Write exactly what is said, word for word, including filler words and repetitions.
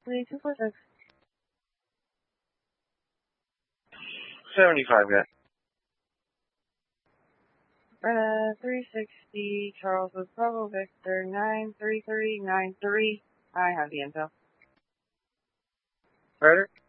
three two four six. seventy-five, guy. Uh, three sixty, Charles with Bravo Victor, nine three three nine three. I have the intel. Ryder?